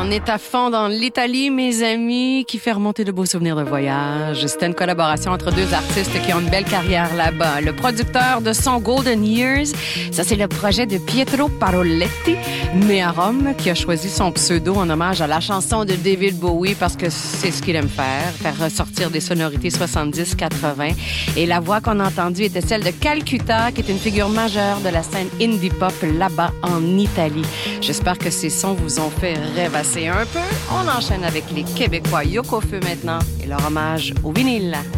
On est à fond dans l'Italie, mes amis, qui fait remonter de beaux souvenirs de voyage. C'était une collaboration entre deux artistes qui ont une belle carrière là-bas. Le producteur de son Golden Years, ça c'est le projet de Pietro Paroletti, né à Rome, qui a choisi son pseudo en hommage à la chanson de David Bowie parce que c'est ce qu'il aime faire ressortir des sonorités 70-80. Et la voix qu'on a entendue était celle de Calcutta, qui est une figure majeure de la scène indie pop là-bas en Italie. J'espère que ces sons vous ont fait rêvasser un peu. On enchaîne avec les Québécois Yoko Feu maintenant et leur hommage au vinyle.